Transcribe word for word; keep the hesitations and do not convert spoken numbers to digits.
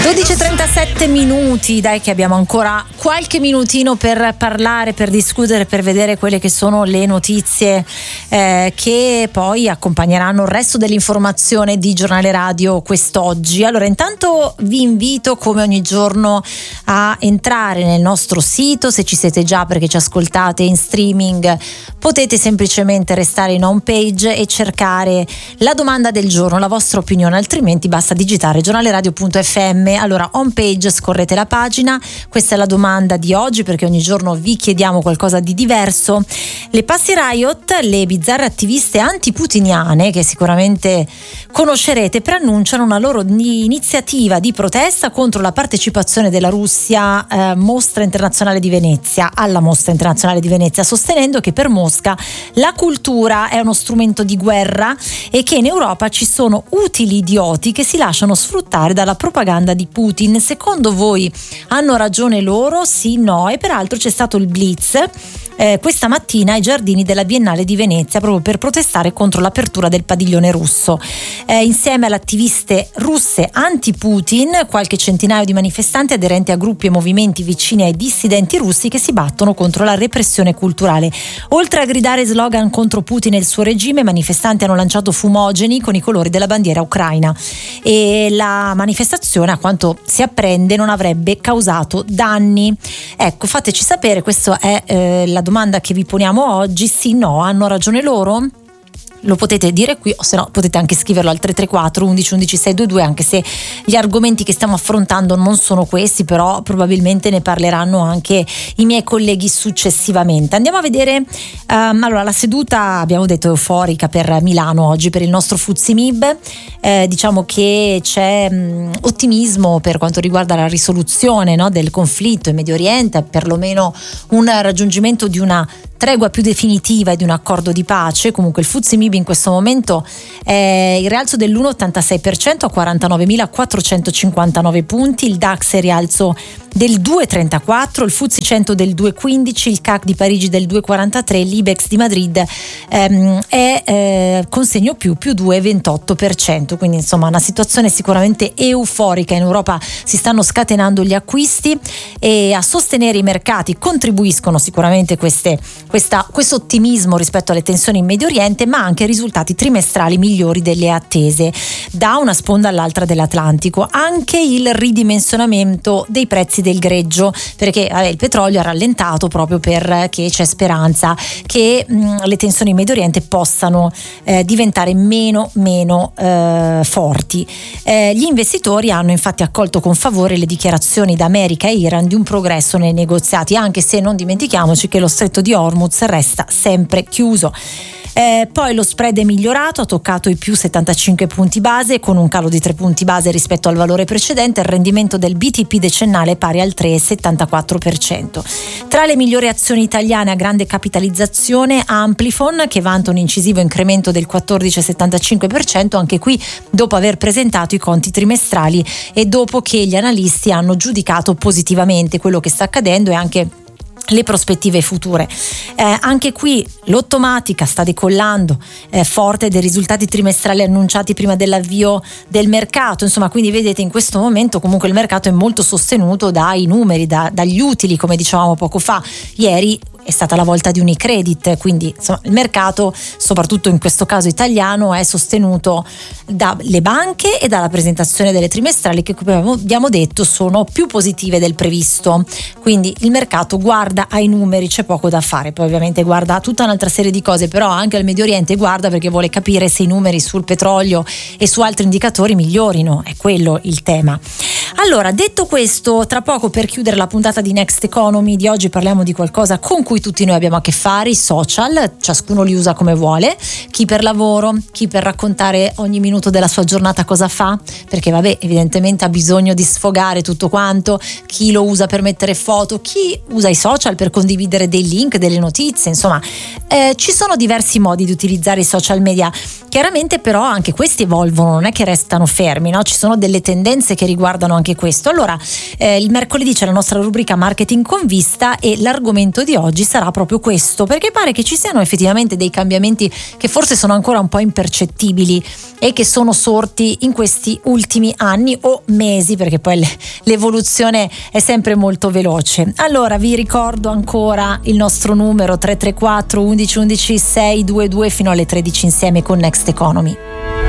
dodici e trentasette minuti, dai che abbiamo ancora qualche minutino per parlare, per discutere, per vedere quelle che sono le notizie eh, che poi accompagneranno il resto dell'informazione di Giornale Radio quest'oggi. Allora, intanto vi invito come ogni giorno a entrare nel nostro sito, se ci siete già perché ci ascoltate in streaming potete semplicemente restare in home page e cercare la domanda del giorno, la vostra opinione, altrimenti basta digitare giornaleradio punto effe emme. Allora, home page, scorrete la pagina, questa è la domanda di oggi perché ogni giorno vi chiediamo qualcosa di diverso. Le Pussy Riot, le bizzarre attiviste antiputiniane che sicuramente conoscerete, preannunciano una loro iniziativa di protesta contro la partecipazione della Russia eh, Mostra Internazionale di Venezia, alla Mostra Internazionale di Venezia, sostenendo che per Mosca la cultura è uno strumento di guerra e che in Europa ci sono utili idioti che si lasciano sfruttare dalla propaganda di Putin. Secondo voi hanno ragione loro? Sì, no? E peraltro c'è stato il blitz eh, questa mattina ai giardini della Biennale di Venezia proprio per protestare contro l'apertura del padiglione russo. Eh, insieme alle attiviste russe anti-Putin, qualche centinaio di manifestanti aderenti a gruppi e movimenti vicini ai dissidenti russi che si battono contro la repressione culturale. Oltre a gridare slogan contro Putin e il suo regime, i manifestanti hanno lanciato fumogeni con i colori della bandiera ucraina e la manifestazione, a quanto si apprende, non avrebbe causato danni. Ecco, fateci sapere, questa è eh, la domanda che vi poniamo oggi. Sì, no, hanno ragione loro? Lo potete dire qui, o se no potete anche scriverlo al tre tre quattro undici undici sei due due, anche se gli argomenti che stiamo affrontando non sono questi, però probabilmente ne parleranno anche i miei colleghi successivamente. Andiamo a vedere um, allora la seduta, abbiamo detto, euforica per Milano oggi per il nostro Fuzimib. Eh, diciamo che c'è mh, ottimismo per quanto riguarda la risoluzione, no, del conflitto in Medio Oriente, perlomeno un raggiungimento di una tregua più definitiva e di un accordo di pace. Comunque il Fuzimib in questo momento è il rialzo dell'uno virgola ottantasei per cento a quarantanovemilaquattrocentocinquantanove punti, il DAX è il rialzo del due virgola trentaquattro, il Fuzzi cento del due virgola quindici, il C A C di Parigi del due virgola quarantatré, l'Ibex di Madrid ehm, è eh, con segno più, più due virgola ventotto per cento, quindi insomma una situazione sicuramente euforica. In Europa si stanno scatenando gli acquisti e a sostenere i mercati contribuiscono sicuramente queste, questa, questo ottimismo rispetto alle tensioni in Medio Oriente, ma anche risultati trimestrali migliori delle attese da una sponda all'altra dell'Atlantico. Anche il ridimensionamento dei prezzi del greggio, perché vabbè, il petrolio ha rallentato proprio perché c'è speranza che mh, le tensioni in Medio Oriente possano eh, diventare meno meno eh, forti. Eh, gli investitori hanno infatti accolto con favore le dichiarazioni da America e Iran di un progresso nei negoziati, anche se non dimentichiamoci che lo stretto di Hormuz resta sempre chiuso. Eh, poi lo spread è migliorato, ha toccato i più settantacinque punti base con un calo di tre punti base rispetto al valore precedente. Il rendimento del B T P decennale è pari al tre virgola settantaquattro per cento. Tra le migliori azioni italiane a grande capitalizzazione, Amplifon, che vanta un incisivo incremento del quattordici virgola settantacinque per cento, anche qui dopo aver presentato i conti trimestrali e dopo che gli analisti hanno giudicato positivamente quello che sta accadendo e anche le prospettive future. Eh, anche qui l'Ottomatica sta decollando eh, forte dei risultati trimestrali annunciati prima dell'avvio del mercato, insomma, quindi vedete in questo momento comunque il mercato è molto sostenuto dai numeri, da, dagli utili, come dicevamo poco fa. Ieri è stata la volta di Unicredit, quindi insomma il mercato, soprattutto in questo caso italiano, è sostenuto dalle banche e dalla presentazione delle trimestrali che, come abbiamo detto, sono più positive del previsto, quindi il mercato guarda ai numeri, c'è poco da fare. Poi ovviamente guarda tutta un'altra serie di cose, però anche al Medio Oriente guarda perché vuole capire se i numeri sul petrolio e su altri indicatori migliorino, è quello il tema. Allora, detto questo, tra poco, per chiudere la puntata di Next Economy di oggi, parliamo di qualcosa con cui tutti noi abbiamo a che fare, i social. Ciascuno li usa come vuole, chi per lavoro, chi per raccontare ogni minuto della sua giornata cosa fa, perché vabbè, evidentemente ha bisogno di sfogare tutto quanto, chi lo usa per mettere foto, chi usa i social per condividere dei link, delle notizie, insomma eh, ci sono diversi modi di utilizzare i social media. Chiaramente però anche questi evolvono, non è che restano fermi, no? Ci sono delle tendenze che riguardano anche anche questo. Allora, eh, il mercoledì c'è la nostra rubrica Marketing con Vista e l'argomento di oggi sarà proprio questo, perché pare che ci siano effettivamente dei cambiamenti che forse sono ancora un po' impercettibili e che sono sorti in questi ultimi anni o mesi, perché poi le, l'evoluzione è sempre molto veloce. Allora vi ricordo ancora il nostro numero tre tre quattro undici undici sei due due fino alle tredici insieme con Next Economy.